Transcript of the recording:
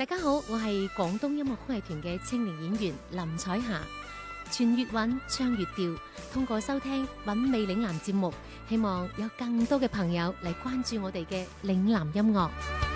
大家好，我係廣東音樂曲藝團嘅青年演員林彩霞。傳粵韻，唱粵調，通過收聽韻味嶺南節目，希望有更多嘅朋友嚟關注我哋嘅嶺南音樂。